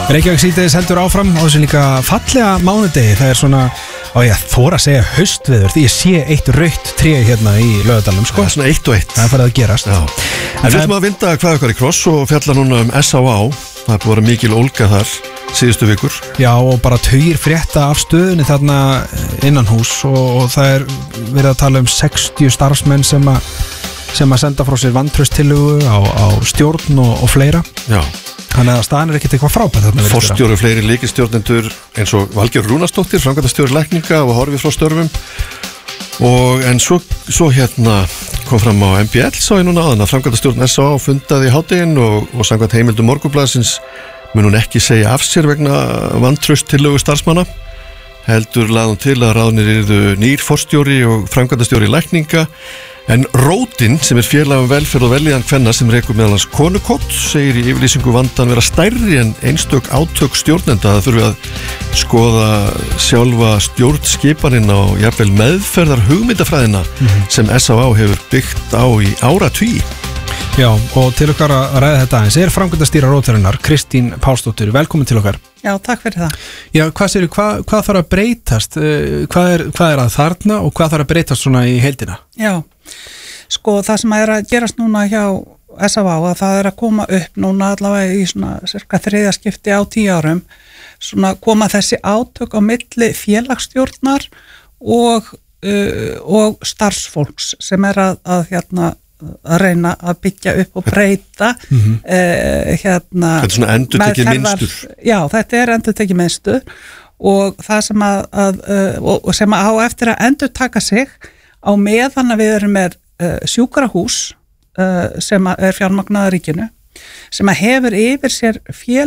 Reykjavík síðdegis heldur áfram á þessu líka fallega mánudegi. Það svona, ég þora að segja haustveður, því ég sé eitt rautt tré hérna í Laugardalnum, sko. Það svona eitt og eitt. Það farið að gerast. Já. En við ætlum að vinda hvað okkar í kross og fjalla núna S.A.A. Það búið að vera mikil ólga þar síðustu vikur. Já, og bara tugir frétta af stöðunni þarna innan hús og það verið að tala 60 starfsmenn sem að senda frá sér vantrauststillögu á stjórn og fleira. Já. Þannig að staðan ekkert eitthvað frábært þarna. Forstjóri fleiri lykilstjórnendur eins og Valgerður Rúnarsdóttir, framkvæmdastjóri lækninga og horfið frá störfum. En svo hérna kom fram á MBL sá ég núna áðan að framkvæmdastjórn S.A.A. fundaði í hádeginn og samkvæmt heimildum Morgunblaðsins mun hún ekki segja af sér vegna vantrausttillögu starfsmanna. Heldur lagði hún til að ráðnir yrðu nýr forstjóri og framkvæmdastjóri lækninga. En Rótin, sem félag velferð og vellíðan kvenna sem rekur meðal hans konukott, segir í yfirlýsingu vandan vera stærri en einstök átök stjórnenda. Það þurfi að skoða sjálfa stjórnskipaninn á jafnvel meðferðar hugmyndafræðina sem S.A.A. hefur byggt á í áratugi. Já, og til okkar að ræða þetta aðeins framkvæmdastýra Rótarinnar, Kristín Pálsdóttir. Velkomin til okkar. Já, takk fyrir það. Já, hvað þarf að breytast? Hvað er að þarna og hvað þarf að breytast svona í heildina? Já, sko það sem að gerast núna hjá S.A.A. að það að koma upp núna allavega í svona cirka 3. skipti á 10 árum, svona koma þessi átök á milli félagsstjórnar og starfsfólks sem að reyna að byggja upp og breyta Þetta er svona endurtekið mynstur. Já, þetta er endurtekið mynstur og það sem á eftir að endurtaka sig á meðan að við erum með sjúkrahús sem er fjármagnaða ríkinu sem að hefur yfir sér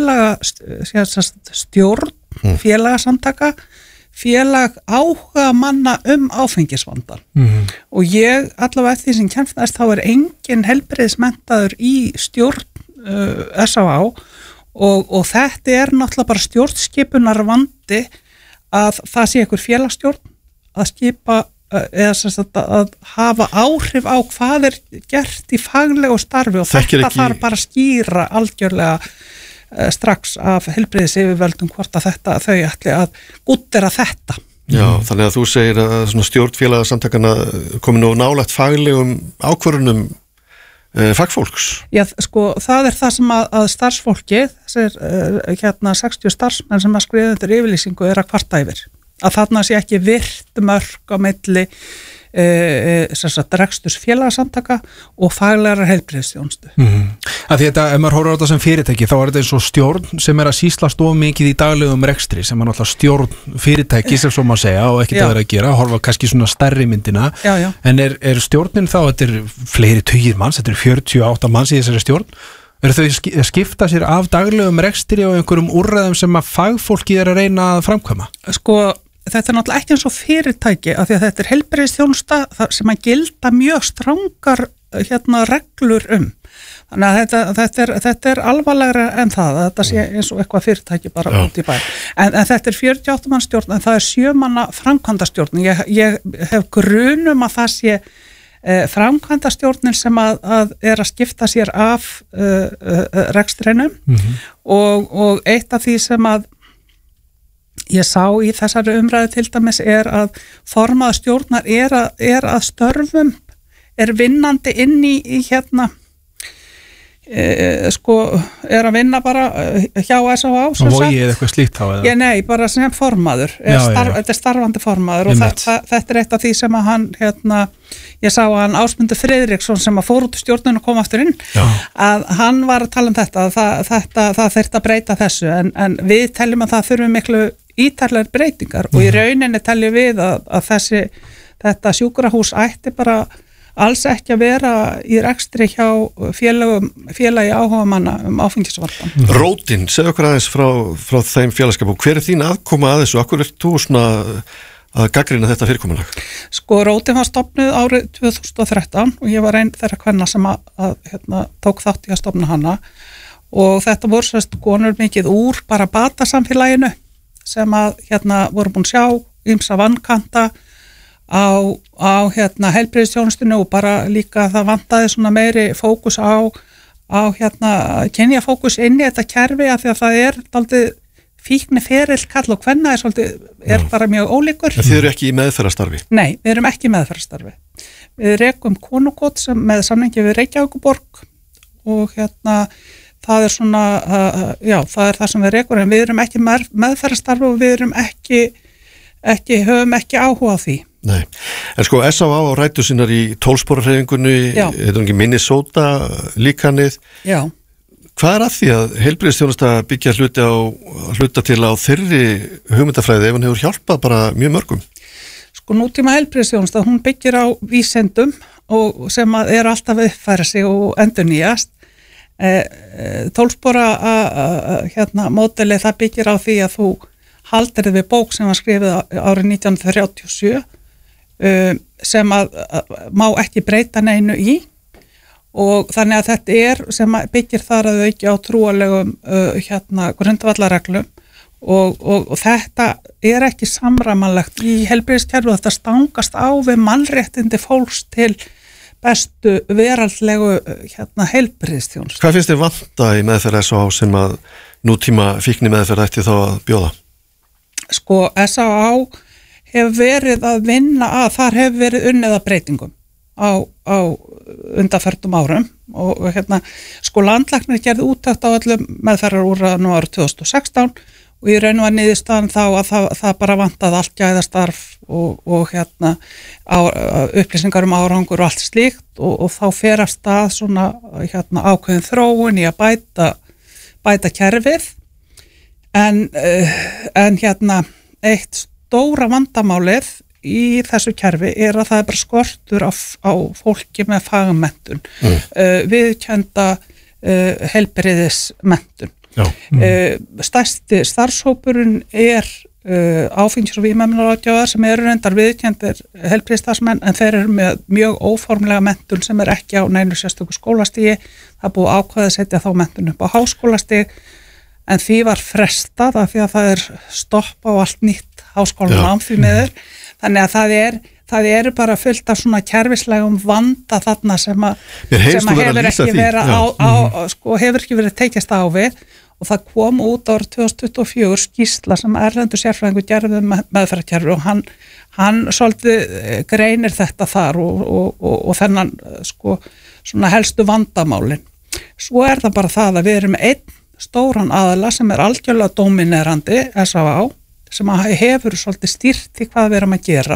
stjórn félagasamtaka félag áhuga manna áfengisvandan og ég allavega eftir því sem kemst þá er engin heilbrigðismenntaður í stjórn S.A.A. og þetta er náttúrulega bara stjórnskipunar vandi að það sé einhver félagsstjórn að skipa eða að hafa áhrif á hvað er gert í faglegu starfi og þetta þarf bara að skýra algjörlega strax af heilbrigðisyfirvöldum hvort að þau ætli að útdera þetta. Já, þannig að þú segir að svona stjórnfélagasamtakana komin og nálægt faglegum ákvörðunum fagfólks. Já, sko, það er það sem að starfsfólki, þessir 60 starfsmenn sem að skrifa undir yfirlýsingu að kvarta yfir. Að þarna sé ekki virt mörk á milli reksturs félagasamtaka og faglegar heilbrigðisþjónustu. Af því þetta, ef maður horfir á þetta sem fyrirtæki þá er þetta eins og stjórn sem að sýslast of mikið í daglegum rekstri sem er náttúrulega stjórn fyrirtæki sem svo maður segja og ekkert að vera að gera, horfa kannski svona stærri myndina. Já. En er stjórnin þá, þetta er fleiri tugir manns, þetta er 48 manns í þessari stjórn, eru þau að skipta sér af daglegum rekstri og einhverjum úrræðum sem að fagfólki er að reyna að framkvæma? Sko, þetta er náttúrulega ekki eins og fyrirtæki af því að þetta er heilbrigðisþjónusta sem að gilda mjög strangar reglur þannig að þetta er alvarlegra en það að þetta sé eins og eitthvað fyrirtæki bara út í bæ en þetta er 48 manna stjórn en það er 7 manna framkvæmdastjórn ég hef grunum að það sé framkvæmdastjórnin sem að er að skipta sér af rekstrinum og eitt af því sem að ég sá í þessari umræðu til dæmis er að formaður stjórnar er að störfum er vinnandi inn í er að vinna bara hjá S.A.A. Og vogi eða eitthvað slíkt þá? Nei, bara sem formaður þetta er starfandi formaður og þetta er eitt af því sem að hann ég sá að hann Ásmundur Friðriksson sem að fór út í stjórnun og kom aftur inn að hann var að tala þetta það þyrfti að breyta þessu en við teljum að það þurfum miklu ítarlegar breytingar og í rauninni teljum við að þetta sjúkrahús ætti bara alls ekki að vera í rekstri hjá félagi áhuga manna áfengisvartan. Rótin, segðu okkur aðeins frá þeim félagskap og hver er þín aðkoma að þessu? Akkur er þú svona að gagnrýna þetta fyrirkomulag? Sko, Rótin var stofnuð árið 2013 og ég var einn þeirra kvenna sem tók þátt í að stofna hana og þetta voru konur mikið úr bara batasamfélaginu sem að voru búin sjá ýmsa vankanta á heilbrigðisþjónustunni og bara líka það vantaði svona meiri fókus á kynjafókus inn í þetta kerfi af því að það dálítið fíkni ferill kall og kvenna bara mjög ólíkur. En þið eru ekki í meðferðarstarfi? Nei, við erum ekki í meðferðarstarfi. Við rekum konukot með samningi við Reykjavíkurborg og það svona, það það sem við rekum, en við erum ekki meðferðarstarfi og við erum höfum ekki áhuga á því. Nei, en sko S.A.A. á rætur sínar í tólsporarhreyfingunni, þetta ekki Minnesota líkanið. Já. Hvað að því að heilbrigðisþjónusta byggja hluta til á þeirri hugmyndafræði ef hann hefur hjálpað bara mjög mörgum? Sko nútíma heilbrigðisþjónusta, hún byggir á vísindum og sem alltaf að uppfæra sig og endurnýjast. Tólspora módeli það byggir á því að þú haldir við bók sem var skrifið árið 1937 sem má ekki breyta neinu í. Og þannig að þetta sem byggir þar að auki á trúalegum grundvallarreglum og þetta ekki samræmanlegt í heilbrigðiskerfi og þetta stangast á við mannréttindi fólks til bestu veraldlegu heilbrigðisþjónustu. Hvað finnst þér vanta í meðferð S.A.A. sem að nútíma fíkni meðferð ætti þá að bjóða? Sko S.A.A. hefur verið að vinna þar hefur verið unnið að breytingum á undanförnum árum og sko landlæknir gerði úttekt á öllum meðferðarúrræðum árið 2016 og í raun var niðurstaðan þá að það bara vantaði allt gæðastarf og upplýsingar árangur og allt slíkt og þá fer af stað svona ákveðin þróun í að bæta kerfið en eitt stóra vandamálið í þessu kerfi að það bara skortur á fólki með fagmenntun, viðurkennda heilbrigðismenntun. Stærsti starfshópurinn áfengis- og vímuefnaráðgjafar sem eru reyndar viðurkenndir heilbrigðisstarfsmenn en þeir eru með mjög óformlega menntun sem ekki á neinu sérstöku skólastigi. Það búið ákveðið að setja þá menntun upp á háskólastig en því var frestað af því að það stopp á allt nýtt háskólanám því miður. Þannig að það eru bara fullt af svona kerfislegum vanda þarna sem hefur ekki verið tekist á við og það kom út árið 2024 skýrsla sem erlendur sérfræðingur gerði meðferðarkerfi og hann svolítið greinir þetta þar og þennan svona helstu vandamálin. Svo það bara það að við erum einn stóran aðila sem algjörlega dóminerandi S.A.A. sem hefur svolítið stýrt í hvað við erum að gera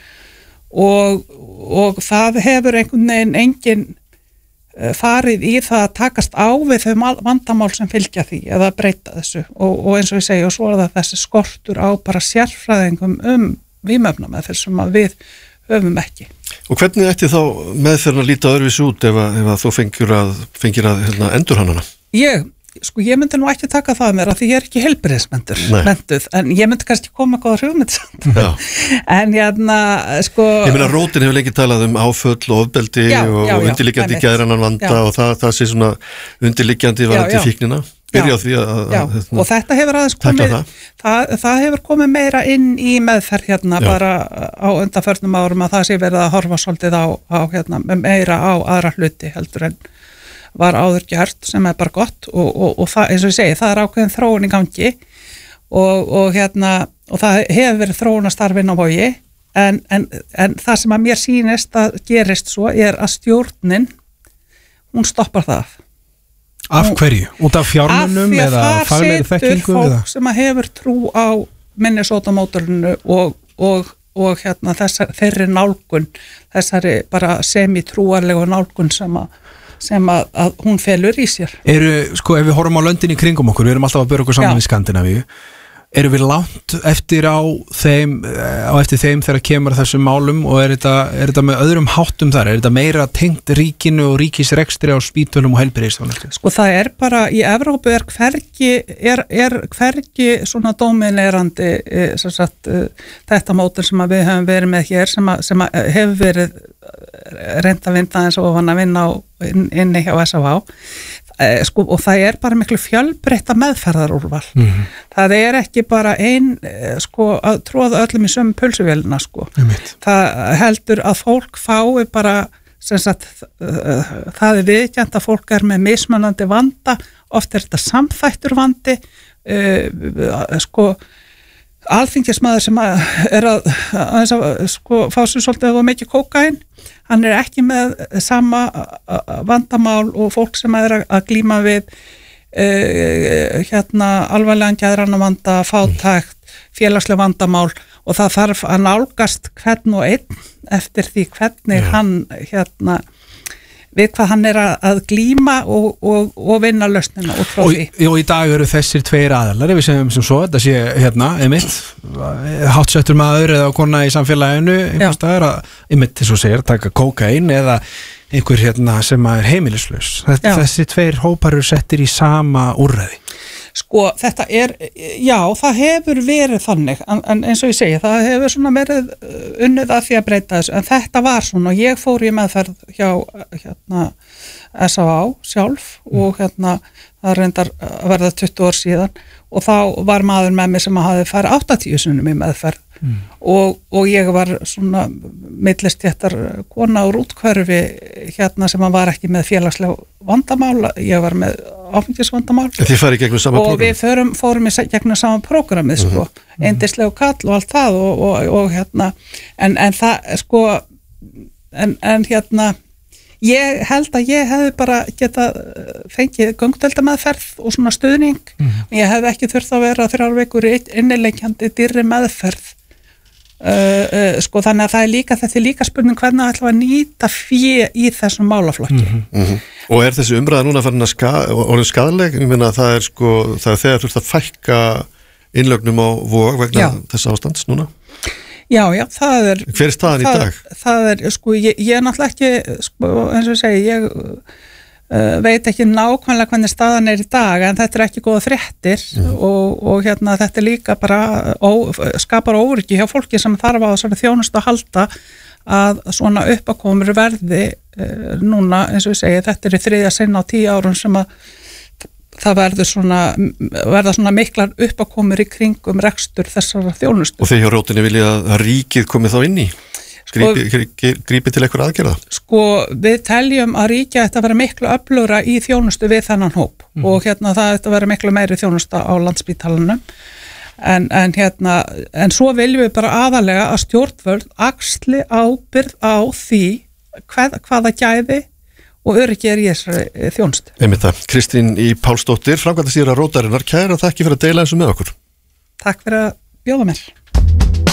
og það hefur einhvern veginn enginn farið í það að takast á við þau vandamál sem fylgja því eða breyta þessu og eins og ég segi og svo það þessi skortur á bara sérfræðingum vímuefnameðferð sem við höfum ekki. Og hvernig ætti þá meðferðin að líta öðruvísi út ef að þú fengir að endurhannana? Ég myndi nú ekki taka það að mér að því ég ekki heilbrigðismentuð, en ég myndi kannski koma góða hugmynd en ég meina rótin hefur lengi talað áföll og ofbeldi og undirliggjandi geðrænan vanda og það sé svona undirliggjandi varandi fíknina byrja á því að og þetta hefur aðeins komið það hefur komið meira inn í meðferð bara á undanförnum árum að það sé verið að horfa svolítið á meira á aðra hluti heldur en var áður gert sem bara gott og það, eins og ég segi, það ákveðin þróun í gangi og það hefur verið þróunastarfinn á Vogi en það sem að mér sýnist að gerist svo að stjórnin hún stoppar það. Af hverju? Út af fjármunum eða faglegri þekkingu? Af því að það fólk sem að hefur trú á Minnesota-módelinu og þeirri nálgun, þessari bara semi-trúarlegu nálgun sem að hún felur í sér. Ef við horfum á löndin í kringum okkur, við erum alltaf að bera okkur saman í Skandinavíu, erum við langt eftir eftir þeim þegar kemur þessum málum og þetta með öðrum háttum þar? Er þetta meira tengt ríkinu og ríkisrekstri á spítölum og heilbrigðisþjónustu? Það bara, í Evrópu hvergi svona dóminerandi þetta mótel sem við höfum verið með hér sem hefur verið reynt að vinna eins og að vinna inni hjá S.A.A. Og það bara miklu fjölbreytta meðferðarúrval. Það ekki bara að tróða öllum í sömu pulsuvélina. Það heldur að fólk fái bara sem sagt, það viðurkennt að fólk með mismunandi vanda, oft þetta samþættur vandi, alþingismaður sem að fá sér svolítið og mikið kókaín, hann ekki með sama vandamál og fólk sem að glíma við alvarlegan geðrænan vanda, fátækt, félagsleg vandamál og það þarf að nálgast hvern og einn eftir því hvernig hann við hvað hann að glíma og vinna lausnina út frá því. Og í dag eru þessir tveir aðalar, ef við segjum sem svo, þetta sé einmitt, hátsettur maður eða kona í samfélaginu, einhvers staðar að einmitt, þess að segja, taka kókaín eða einhver sem er heimilislaus. Þessi tveir hópar eru settir í sama úrræði. Þetta það hefur verið þannig, en eins og ég segi, það hefur svona verið unnið að því að breyta þessu, en þetta var svona, ég fór í meðferð hjá S.A.A. sjálf og það reyndar að verða 20 ár síðan og þá var maður með mig sem hafði farið 80 sinnum í meðferð og ég var svona millistéttar kona úr útkverfi sem var ekki með félagsleg vandamál, ég var með áfengisvandamál og við fórum í gegnum sama prógramið eindislegu kall og allt það og en það ég held að ég hefði bara getað fengið göngdeildarmeðferð og svona stuðning ég hefði ekki þurft að vera 3 vikur innileikjandi dýrri meðferð þannig að það líka þetta líka spurning hvernig ætlum að nýta fé í þessum málaflokki Og þessi umræða núna farin orðin skaðleg, ég meina það er þegar þurft að fækka innlögnum á Vog vegna þess ástands núna? Já, það er Hver er staðan í dag? Það er, ég er náttúrulega ekki eins og ég segi, ég veit ekki nákvæmlega hvernig staðan er í dag en þetta er ekki góða fréttir og þetta er líka bara skapar óryggi hjá fólki sem þarf á þessari þjónustu að halda að svona uppákomur verði núna, eins og ég segi, þetta er í 3. sinn á 10 árum sem að það verða svona miklar uppákomur í kringum rekstur þessara þjónustu. Og þið hjá Rótinni viljið að ríkið komi þá inn í? Grípi til einhver aðgerða? Við teljum að ríkja ætti að vera miklu öflugra í þjónustu við þennan hóp og það ætti að vera miklu meiri þjónusta á Landspítalanum en svo viljum við bara aðalega að stjórnvöld axli ábyrgð á því hvaða gæði og öryggi er í þessari þjónustu. Einmitt það. Kristín Í. Pálsdóttir, framkvæmdastýra Rótarinnar, kæra þakki fyrir að deila þessu með okkur. Takk fyrir að bjóða mér.